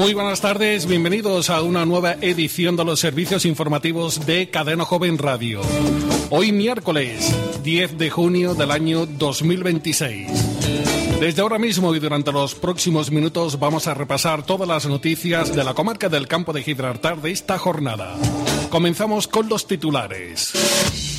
Muy buenas tardes, bienvenidos a una nueva edición de los servicios informativos de Cadena Joven Radio. Hoy miércoles 10 de junio del año 2026. Desde ahora mismo y durante los próximos minutos vamos a repasar todas las noticias de la comarca del Campo de Gibraltar de esta jornada. Comenzamos con los titulares.